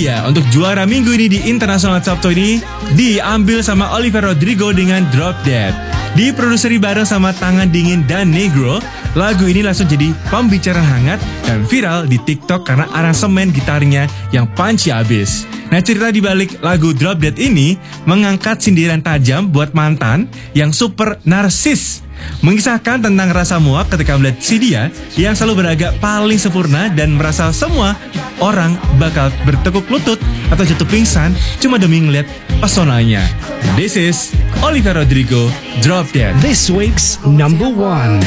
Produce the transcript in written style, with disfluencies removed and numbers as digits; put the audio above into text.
Iya, untuk juara minggu ini di International Top 20 diambil sama Olivia Rodrigo dengan Drop Dead. Diproduseri bareng sama Tangan Dingin dan Negro, lagu ini langsung jadi pembicaraan hangat dan viral di TikTok karena aransemen gitarnya yang punchy abis. Nah, cerita di balik lagu Drop Dead ini mengangkat sindiran tajam buat mantan yang super narsis. Mengisahkan tentang rasa muak ketika melihat si dia yang selalu beragak paling sempurna dan merasa semua orang bakal bertekuk lutut atau jatuh pingsan cuma demi ngeliat pesonanya. This is Olivia Rodrigo, Drop Dead. This week's number one.